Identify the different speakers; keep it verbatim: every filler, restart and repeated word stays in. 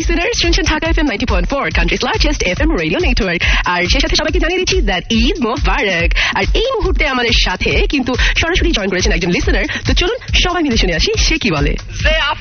Speaker 1: Listeners, শুনছেন Dhaka FM ninety point four, countries largest FM radio network. আর সে সাথে সবাইকে জানিয়ে দিচ্ছি দ্যাট ঈদ মোবারক। আর এই মুহূর্তে আমাদের সাথে কিন্তু সরাসরি জয়েন করেছেন একজন লিসেনার। তো চলুন সবাই মিলে শুনে আসি সে কি বলে।